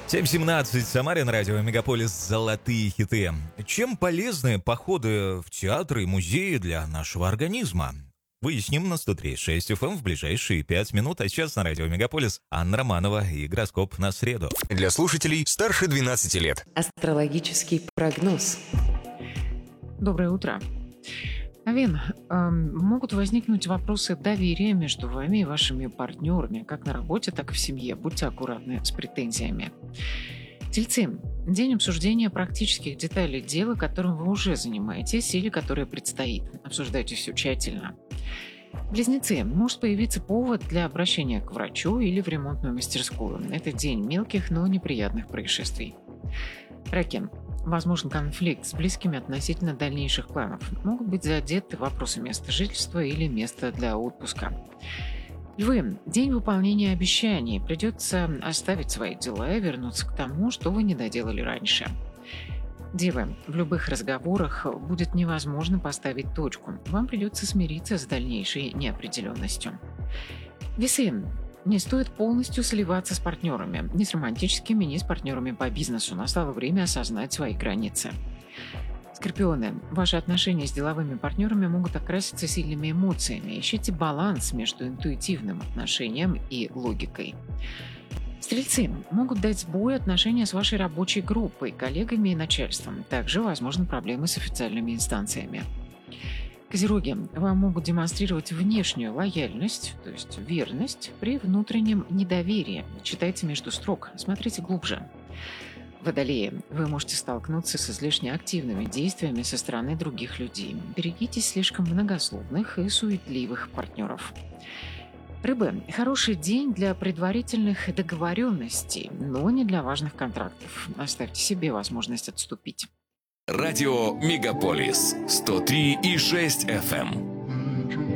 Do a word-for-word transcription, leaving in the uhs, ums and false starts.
семь семнадцать, Самарин, радио Мегаполис, золотые хиты. Чем полезны походы в театры и музеи для нашего организма? Выясним на сто три и шесть эф эм в ближайшие пять минут. А сейчас на радио Мегаполис Анна Романова и гороскоп на среду. Для слушателей старше двенадцати лет. Астрологический прогноз. Доброе утро. Овен, э, могут возникнуть вопросы доверия между вами и вашими партнерами, как на работе, так и в семье. Будьте аккуратны с претензиями. Тельцы. День обсуждения практических деталей дела, которым вы уже занимаетесь или которое предстоит. Обсуждайте все тщательно. Близнецы. Может появиться повод для обращения к врачу или в ремонтную мастерскую. Это день мелких, но неприятных происшествий. Раки. Возможен конфликт с близкими относительно дальнейших планов. Могут быть задеты вопросы места жительства или места для отпуска. Львы. День выполнения обещаний. Придется оставить свои дела и вернуться к тому, что вы не доделали раньше. Девы. В любых разговорах будет невозможно поставить точку. Вам придется смириться с дальнейшей неопределенностью. Весы. Не стоит полностью сливаться с партнерами. Ни с романтическими, ни с партнерами по бизнесу. Настало время осознать свои границы. Скорпионы. Ваши отношения с деловыми партнерами могут окраситься сильными эмоциями. Ищите баланс между интуитивным отношением и логикой. Стрельцы. Могут дать сбой отношения с вашей рабочей группой, коллегами и начальством. Также возможны проблемы с официальными инстанциями. Козероги. Вам могут демонстрировать внешнюю лояльность, то есть верность, при внутреннем недоверии. Читайте между строк, смотрите глубже. Водолеи. Вы можете столкнуться с излишне активными действиями со стороны других людей. Берегитесь слишком многословных и суетливых партнеров. Рыбы. Хороший день для предварительных договоренностей, но не для важных контрактов. Оставьте себе возможность отступить. Радио Мегаполис сто три и шесть эф эм.